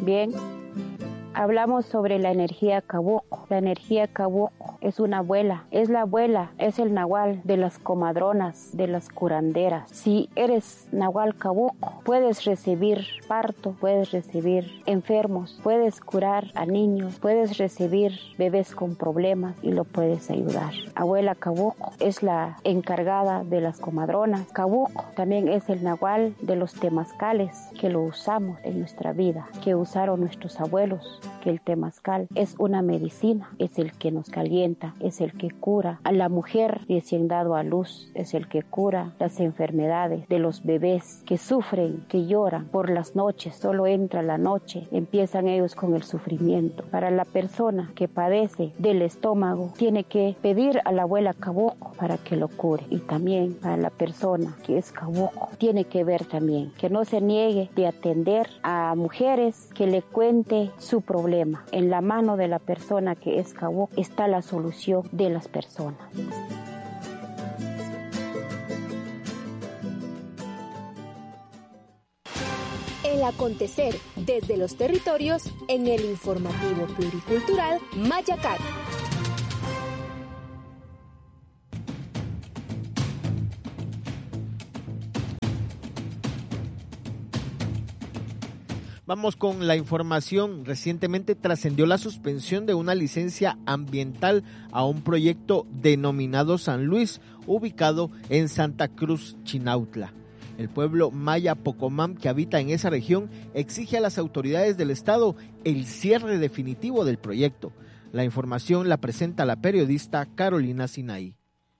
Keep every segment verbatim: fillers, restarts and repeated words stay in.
Bien. Hablamos sobre la energía Cabuco. La energía Cabuco es una abuela, es la abuela, es el nahual de las comadronas, de las curanderas. Si eres nahual Cabuco, puedes recibir parto, puedes recibir enfermos, puedes curar a niños, puedes recibir bebés con problemas y lo puedes ayudar. Abuela Cabuco es la encargada de las comadronas. Cabuco también es el nahual de los temazcales que lo usamos en nuestra vida, que usaron nuestros abuelos. Que el temazcal es una medicina, es el que nos calienta, es el que cura a la mujer recién dado a luz, es el que cura las enfermedades de los bebés que sufren, que lloran por las noches. Solo entra la noche, empiezan ellos con el sufrimiento. Para la persona que padece del estómago, tiene que pedir a la abuela Cabuco para que lo cure. Y también para la persona que es Cabuco, tiene que ver también que no se niegue de atender a mujeres, que le cuente su problema. En la mano de la persona que es Cabuco está la solución de las personas. El acontecer desde los territorios en el informativo pluricultural Mayacat. Vamos con la información. Recientemente trascendió la suspensión de una licencia ambiental a un proyecto denominado San Luis, ubicado en Santa Cruz, Chinautla. El pueblo maya Pocomam que habita en esa región exige a las autoridades del estado el cierre definitivo del proyecto. La información la presenta la periodista Carolina Sinaí.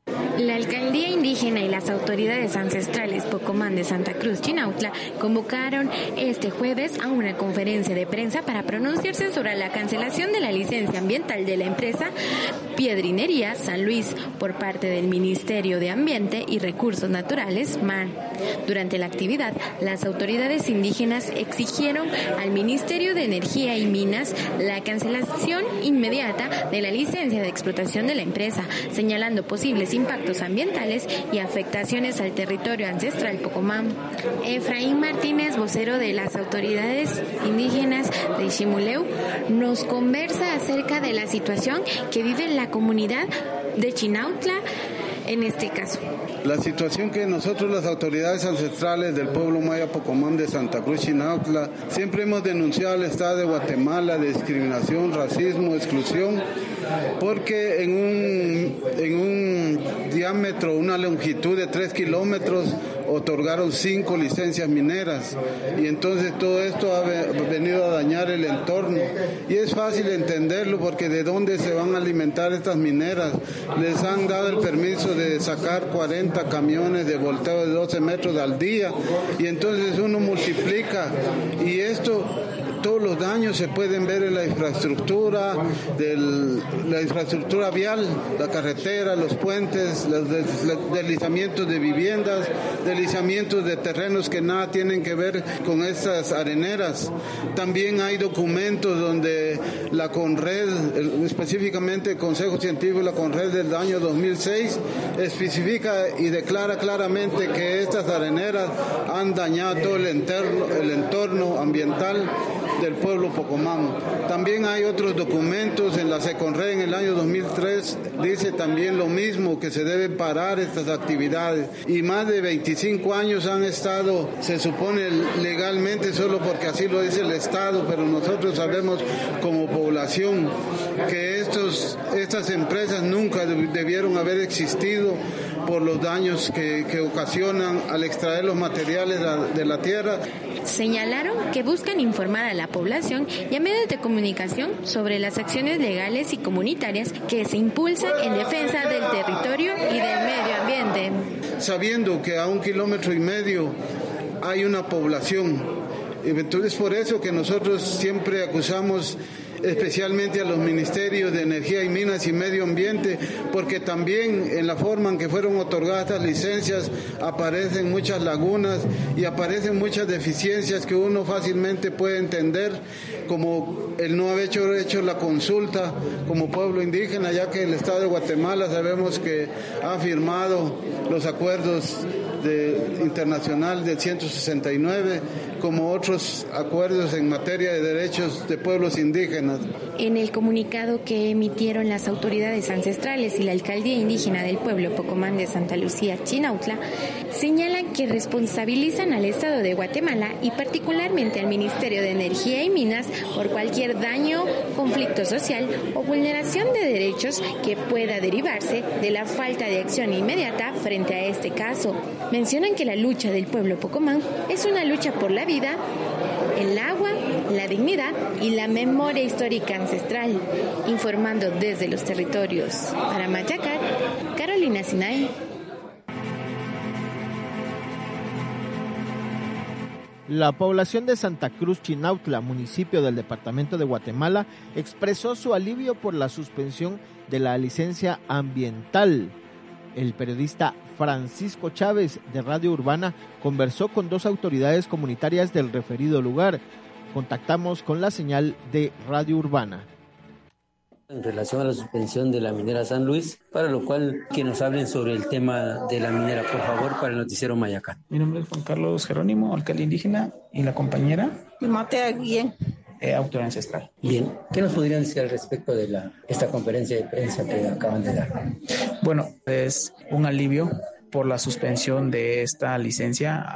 La alcaldía indígena y las autoridades ancestrales Pocomam de Santa Cruz, Chinautla, convocaron este jueves a una conferencia de prensa para pronunciarse sobre la cancelación de la licencia ambiental de la empresa Piedrinería San Luis por parte del Ministerio de Ambiente y Recursos Naturales, M A R. Durante la actividad, las autoridades indígenas exigieron al Ministerio de Energía y Minas la cancelación inmediata de la licencia de explotación de la empresa, señalando posibles impactos ambientales y afectaciones al territorio ancestral Pocomam. Efraín Martínez, vocero de las autoridades indígenas de Ximuleu, nos conversa acerca de la situación que vive la comunidad de Chinautla en este caso. La situación que nosotros, las autoridades ancestrales del pueblo maya Pocomam de Santa Cruz, Chinautla, siempre hemos denunciado al Estado de Guatemala de discriminación, racismo, exclusión, porque en un, en un diámetro, una longitud de tres kilómetros, otorgaron cinco licencias mineras y entonces todo esto ha venido a dañar el entorno y es fácil entenderlo porque de dónde se van a alimentar estas mineras. Les han dado el permiso de sacar cuarenta camiones de volteo de doce metros al día y entonces uno multiplica y esto, todos los daños se pueden ver en la infraestructura, del, la infraestructura vial, la carretera, los puentes, los deslizamientos de viviendas, deslizamientos de terrenos que nada tienen que ver con estas areneras. También hay documentos donde la CONRED, específicamente el Consejo Científico de la CONRED del año dos mil seis, especifica y declara claramente que estas areneras han dañado todo el entorno, el entorno ambiental del pueblo Pocomam. También hay otros documentos en la SECONRED en el año dos mil tres, dice también lo mismo, que se deben parar estas actividades. Y más de veinticinco años han estado, se supone legalmente, solo porque así lo dice el Estado, pero nosotros sabemos como población que estos, estas empresas nunca debieron haber existido por los daños que, que ocasionan al extraer los materiales de la, de la tierra. Señalaron que buscan informar a la población y a medios de comunicación sobre las acciones legales y comunitarias que se impulsan en defensa del territorio y del medio ambiente. Sabiendo que a un kilómetro y medio hay una población, entonces por eso que nosotros siempre acusamos especialmente a los ministerios de Energía y Minas y Medio Ambiente, porque también en la forma en que fueron otorgadas estas licencias aparecen muchas lagunas y aparecen muchas deficiencias que uno fácilmente puede entender, como el no haber hecho, hecho la consulta como pueblo indígena, ya que el Estado de Guatemala sabemos que ha firmado los acuerdos de, internacional del ciento sesenta y nueve, como otros acuerdos en materia de derechos de pueblos indígenas. En el comunicado que emitieron las autoridades ancestrales y la alcaldía indígena del pueblo Pocomán de Santa Lucía, Chinautla, señalan que responsabilizan al Estado de Guatemala y particularmente al Ministerio de Energía y Minas por cualquier daño, conflicto social o vulneración de derechos que pueda derivarse de la falta de acción inmediata frente a este caso. Mencionan que la lucha del pueblo Pocomán es una lucha por la vida, el agua, la dignidad y la memoria histórica ancestral. Informando desde los territorios para Mayacar, Carolina Sinay. La población de Santa Cruz Chinautla, municipio del departamento de Guatemala, expresó su alivio por la suspensión de la licencia ambiental. El periodista Francisco Chávez de Radio Urbana conversó con dos autoridades comunitarias del referido lugar. Contactamos con la señal de Radio Urbana. En relación a la suspensión de la minera San Luis, para lo cual que nos hablen sobre el tema de la minera, por favor, para el noticiero Mayacán. Mi nombre es Juan Carlos Jerónimo, alcalde indígena, y la compañera Matea Guillén, eh, autora ancestral. Bien, ¿qué nos podrían decir al respecto de la, esta conferencia de prensa que acaban de dar? Bueno, es un alivio por la suspensión de esta licencia